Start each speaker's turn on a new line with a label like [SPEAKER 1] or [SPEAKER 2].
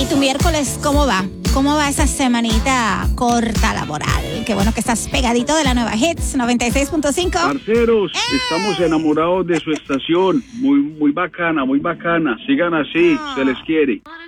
[SPEAKER 1] ¿Y tu miércoles cómo va? ¿Cómo va esa semanita corta laboral? Qué bueno que estás pegadito de la nueva Hits 96.5.
[SPEAKER 2] Parceros, estamos enamorados de su estación. Muy bacana, muy bacana. Sigan así, se les quiere.